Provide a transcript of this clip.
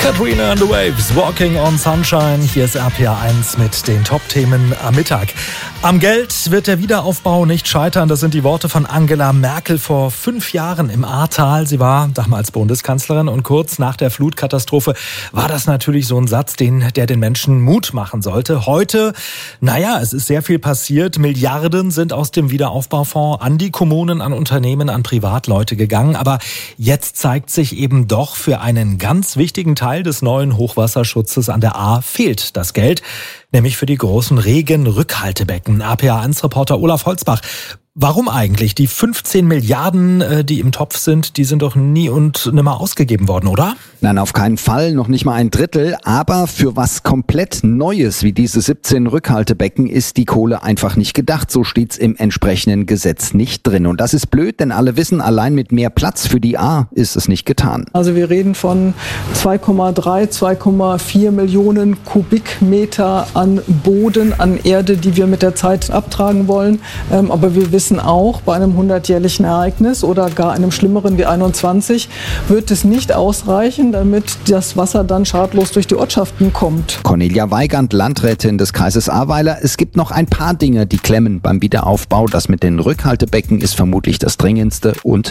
Katrina and the Waves, Walking on Sunshine. Hier ist RPA 1 mit den Top-Themen am Mittag. Am Geld wird der Wiederaufbau nicht scheitern. Das sind die Worte von Angela Merkel vor 5 Jahren im Ahrtal. Sie war damals Bundeskanzlerin und kurz nach der Flutkatastrophe war das natürlich so ein Satz, der den Menschen Mut machen sollte. Heute, es ist sehr viel passiert. Milliarden sind aus dem Wiederaufbaufonds an die Kommunen, an Unternehmen, an Privatleute gegangen. Aber jetzt zeigt sich eben doch, für einen ganz wichtigen Teil des neuen Hochwasserschutzes an der Ahr fehlt das Geld, nämlich für die großen Regenrückhaltebecken. RPA1-Reporter Olaf Holzbach. Warum eigentlich? Die 15 Milliarden, die im Topf sind, die sind doch nie und nimmer ausgegeben worden, oder? Nein, auf keinen Fall, noch nicht mal ein Drittel. Aber für was komplett Neues wie diese 17 Rückhaltebecken ist die Kohle einfach nicht gedacht. So steht's im entsprechenden Gesetz nicht drin. Und das ist blöd, denn alle wissen, allein mit mehr Platz für die Ahr ist es nicht getan. Also wir reden von 2,4 Millionen Kubikmeter an Boden, an Erde, die wir mit der Zeit abtragen wollen. Aber wir wissen auch, bei einem 100-jährlichen Ereignis oder gar einem schlimmeren wie 21 wird es nicht ausreichen, damit das Wasser dann schadlos durch die Ortschaften kommt. Cornelia Weigand, Landrätin des Kreises Ahrweiler. Es gibt noch ein paar Dinge, die klemmen beim Wiederaufbau. Das mit den Rückhaltebecken ist vermutlich das Dringendste und